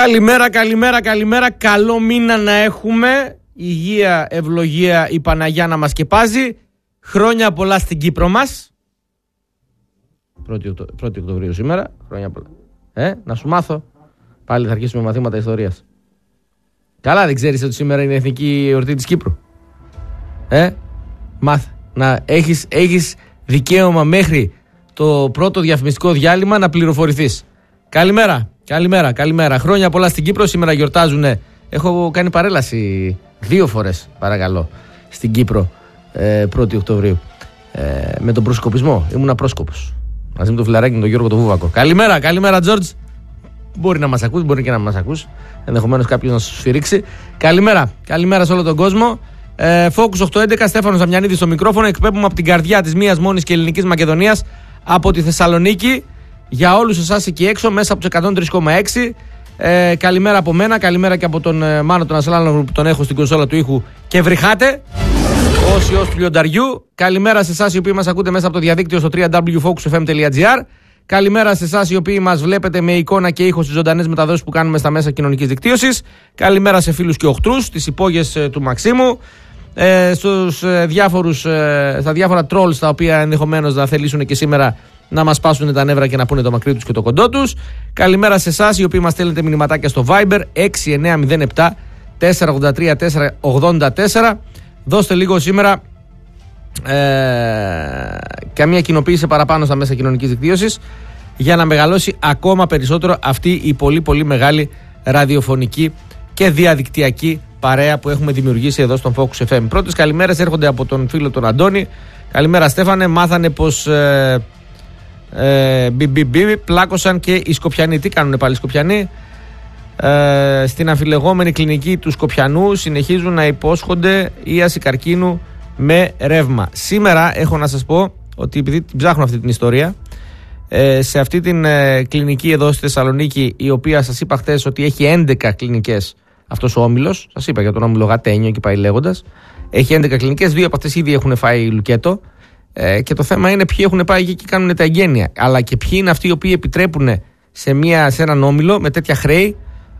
Καλημέρα. Καλό μήνα να έχουμε. Υγεία, ευλογία, η Παναγιά να μας σκεπάζει. Χρόνια πολλά στην Κύπρο μας. 1η Οκτωβρίου σήμερα. Χρόνια πολλά. Να σου μάθω. Πάλι θα αρχίσουμε μαθήματα ιστορίας. Καλά, δεν ξέρεις ότι σήμερα είναι η εθνική εορτή της Κύπρου? Μάθε. Να έχεις δικαίωμα μέχρι το πρώτο διαφημιστικό διάλειμμα να πληροφορηθείς. Καλημέρα. Χρόνια πολλά στην Κύπρο. Σήμερα γιορτάζουνε. Έχω κάνει παρέλαση 2 φορές, παρακαλώ, στην Κύπρο 1η Οκτωβρίου. Με τον προσκοπισμό. Ήμουν απρόσκοπος. Μαζί με τον φιλαράκι με τον Γιώργο τον Βούβακο. Καλημέρα, Τζόρτζ. Μπορεί να μας ακούσει, μπορεί και να μας ακούσει. Ενδεχομένως κάποιος να σου σφυρίξει. Καλημέρα σε όλο τον κόσμο. Focus 811, Στέφανος Αμιανίδης στο μικρόφωνο. Εκπέμπουμε από την καρδιά της μίας μόνης και ελληνικής Μακεδονίας, από τη Θεσσαλονίκη. Για όλους εσάς εκεί έξω, μέσα από τους 103,6. Καλημέρα από μένα, καλημέρα και από τον Μάνο τον Ασλάνο που τον έχω στην κονσόλα του ήχου και βρυχάτε. Όσοι ως του λιονταριού. Καλημέρα σε εσάς οι οποίοι μας ακούτε μέσα από το διαδίκτυο στο www.focusfm.gr. Καλημέρα σε εσάς οι οποίοι μας βλέπετε με εικόνα και ήχο στις ζωντανές μεταδόσεις που κάνουμε στα μέσα κοινωνικής δικτύωσης. Καλημέρα σε φίλους και οχτρούς, στις υπόγειες του Μαξίμου, στα διάφορα trolls τα οποία ενδεχομένως να θελήσουν και σήμερα να μας πάσουν τα νεύρα και να πούνε το μακρύ τους και το κοντό τους. Καλημέρα σε εσάς οι οποίοι μας στέλνετε μηνυματάκια στο Viber 6907 483 484. Δώστε λίγο σήμερα καμία κοινοποίηση παραπάνω στα μέσα κοινωνικής δικτύωσης για να μεγαλώσει ακόμα περισσότερο αυτή η πολύ πολύ μεγάλη ραδιοφωνική και διαδικτυακή παρέα που έχουμε δημιουργήσει εδώ στον Focus FM. Πρώτες καλημέρες έρχονται από τον φίλο τον Αντώνη. Καλημέρα Στέφανε, μάθανε πως πλάκωσαν και οι Σκοπιανοί. Τι κάνουνε πάλι οι Σκοπιανοί? Στην αμφιλεγόμενη κλινική του Σκοπιανού συνεχίζουν να υπόσχονται ίαση καρκίνου με ρεύμα. Σήμερα έχω να σας πω ότι επειδή την ψάχνω αυτή την ιστορία, σε αυτή την κλινική εδώ στη Θεσσαλονίκη, η οποία σας είπα χτες ότι έχει 11 κλινικές αυτός ο όμιλος, σας είπα για τον όμιλο Γατένιο και πάει λέγοντας, έχει 11 κλινικές, 2 από αυτές ήδη έχουν φάει λουκέτο, και το θέμα είναι ποιοι έχουν πάει εκεί και κάνουν τα εγγένεια, αλλά και ποιοι είναι αυτοί οι οποίοι επιτρέπουν σε έναν όμιλο με τέτοια χρέη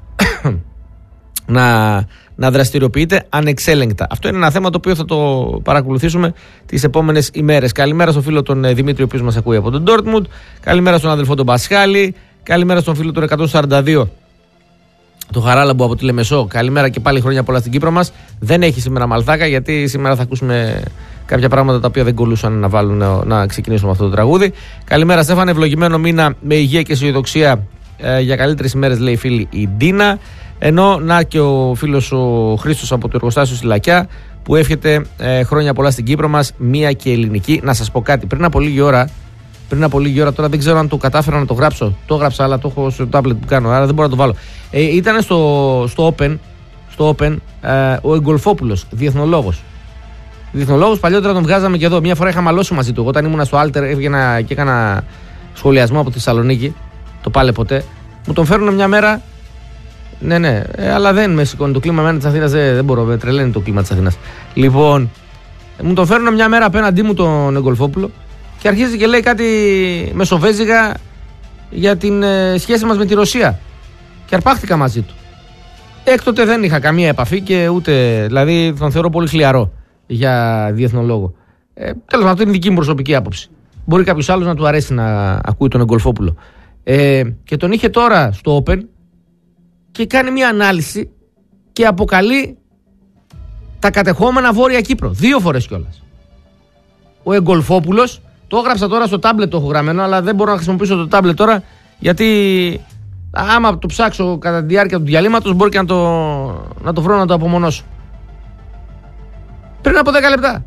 να δραστηριοποιείται ανεξέλεγκτα. Αυτό είναι ένα θέμα το οποίο θα το παρακολουθήσουμε τις επόμενες ημέρες. Καλημέρα στον φίλο τον Δημήτρη, ο οποίος μας ακούει από τον Ντόρτμουντ. Καλημέρα στον αδελφό τον Πασχάλη. Καλημέρα στον φίλο τον 142, τον Χαράλαμπο από τη Λεμεσό. Καλημέρα και πάλι, χρόνια πολλά στην Κύπρο μας. Δεν έχει σήμερα μαλθάκα, γιατί σήμερα θα ακούσουμε κάποια πράγματα τα οποία δεν κολούσαν να ξεκινήσουμε αυτό το τραγούδι. Καλημέρα Στέφανε, ευλογημένο μήνα με υγεία και αισιοδοξία για καλύτερες ημέρες, λέει η φίλη η Ντίνα. Ενώ να και ο φίλος ο Χρήστος από το εργοστάσιο στη Λακιά που εύχεται χρόνια πολλά στην Κύπρο μας, μία και ελληνική. Να σας πω κάτι, πριν από λίγη ώρα, τώρα δεν ξέρω αν το κατάφερα να το γράψω. Το έγραψα, αλλά το έχω στο tablet που κάνω, άρα δεν μπορώ να το βάλω. Ήταν στο Open ο Εγκολφόπουλος, διεθνολόγος. Παλιότερα τον βγάζαμε και εδώ. Μια φορά είχα μαλώσει μαζί του. Εγώ όταν ήμουν στο Alter έβγαινα και έκανα σχολιασμό από τη Θεσσαλονίκη. Το πάλε ποτέ. Μου τον φέρουν μια μέρα. Ναι, αλλά δεν με σηκώνει το κλίμα εμένα της Αθήνας. Δεν μπορώ, με τρελαίνει το κλίμα της Αθήνας. Λοιπόν, μου τον φέρουν μια μέρα απέναντί μου τον Εγκολφόπουλο και αρχίζει και λέει κάτι μεσοβέζιγα για την σχέση μας με τη Ρωσία. Και αρπάχτηκα μαζί του. Έκτοτε δεν είχα καμία επαφή και ούτε. Δηλαδή τον θεωρώ πολύ χλιαρό για διεθνολόγο. Τέλος πάντων, αυτό είναι δική μου προσωπική άποψη. Μπορεί κάποιος άλλος να του αρέσει να ακούει τον Εγκολφόπουλο. Και τον είχε τώρα στο Open και κάνει μια ανάλυση και αποκαλεί τα κατεχόμενα Βόρεια Κύπρο. 2 φορές κιόλας. Ο Εγκολφόπουλος, το έγραψα τώρα στο τάμπλετ, το έχω γραμμένο, αλλά δεν μπορώ να χρησιμοποιήσω το τάμπλετ τώρα, γιατί άμα το ψάξω κατά τη διάρκεια του διαλύματος μπορεί και να το βρω να το απομονώσω. Πριν από 10 λεπτά.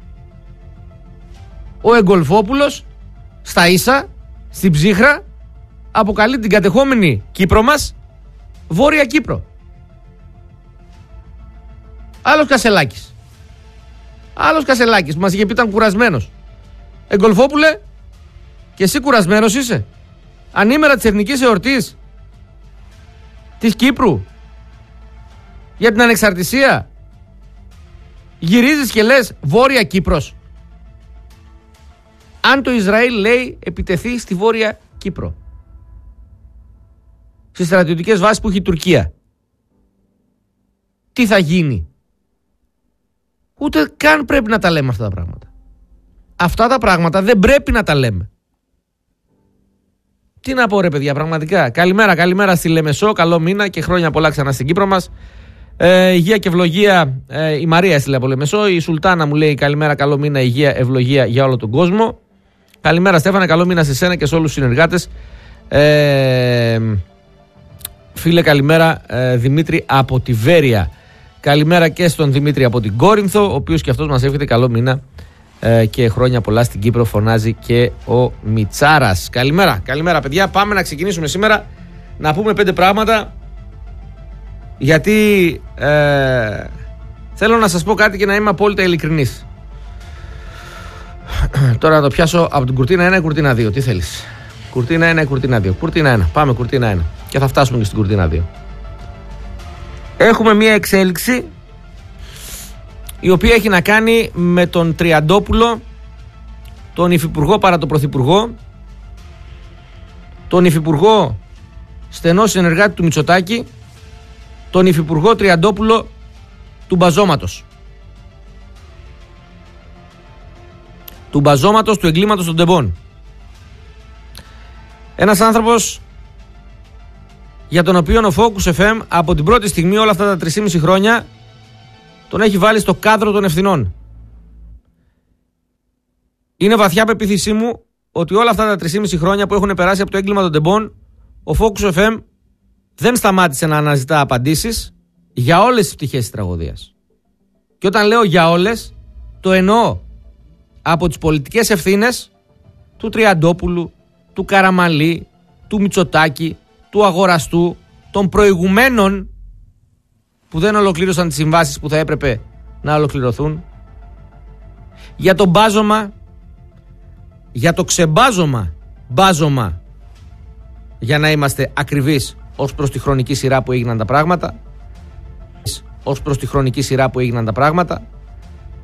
Ο Εγκολφόπουλος στα ίσα, στην ψύχρα, αποκαλεί την κατεχόμενη Κύπρο μας Βόρεια Κύπρο. Άλλος Κασελάκης που μας είχε πει ήταν κουρασμένος. Εγκολφόπουλε, και εσύ κουρασμένος είσαι? Ανήμερα της εθνικής εορτής της Κύπρου για την ανεξαρτησία γυρίζεις και λες Βόρεια Κύπρος? Αν το Ισραήλ, λέει, επιτεθεί στη Βόρεια Κύπρο, στις στρατιωτικές βάσεις που έχει η Τουρκία. Τι θα γίνει? Ούτε καν πρέπει να τα λέμε αυτά τα πράγματα. Αυτά τα πράγματα δεν πρέπει να τα λέμε. Τι να πω ρε παιδιά, πραγματικά. Καλημέρα στη Λεμεσό, καλό μήνα και χρόνια πολλά ξανά στην Κύπρο μας. Υγεία και ευλογία, η Μαρία έστειλε από Λεμεσό. Η Σουλτάνα μου λέει καλημέρα, καλό μήνα, υγεία, ευλογία για όλο τον κόσμο. Καλημέρα Στέφανε, καλό μήνα σε σένα και σε όλους τους συνεργάτες. Φίλε καλημέρα Δημήτρη από τη Βέρεια. Καλημέρα και στον Δημήτρη από την Κόρινθο, ο οποίος και αυτός μας εύχεται καλό μήνα και χρόνια πολλά στην Κύπρο, φωνάζει και ο Μιτσάρας. Καλημέρα παιδιά, πάμε να ξεκινήσουμε σήμερα να πούμε 5 πράγματα, γιατί θέλω να σας πω κάτι και να είμαι απόλυτα ειλικρινής. Τώρα να το πιάσω από την κουρτίνα 1 ή κουρτίνα 2, τι θέλεις? Κουρτίνα 1 ή κουρτίνα 2? Κουρτίνα 1, πάμε κουρτίνα 1 και θα φτάσουμε και στην κουρτίνα 2. Έχουμε μια εξέλιξη η οποία έχει να κάνει με τον Τριαντόπουλο, τον υφυπουργό παρά τον πρωθυπουργό, τον υφυπουργό στενό συνεργάτη του Μητσοτάκη, τον υφυπουργό Τριαντόπουλο του μπαζώματος. Του μπαζώματος, του εγκλήματος των τεμπών. Ένας άνθρωπος για τον οποίο ο Focus FM από την πρώτη στιγμή όλα αυτά τα 3,5 χρόνια τον έχει βάλει στο κάδρο των ευθυνών. Είναι βαθιά πεποίθησή μου ότι όλα αυτά τα 3,5 χρόνια που έχουν περάσει από το έγκλημα των τεμπών, ο Focus FM δεν σταμάτησε να αναζητά απαντήσεις για όλες τις πτυχές της τραγωδίας. Και όταν λέω για όλες, το εννοώ από τις πολιτικές ευθύνες του Τριαντόπουλου, του Καραμαλή, του Μητσοτάκη, του Αγοραστού, των προηγουμένων που δεν ολοκλήρωσαν τις συμβάσεις που θα έπρεπε να ολοκληρωθούν, για το μπάζωμα, για το μπάζωμα, για να είμαστε ακριβείς ως προς τη χρονική σειρά που έγιναν τα πράγματα,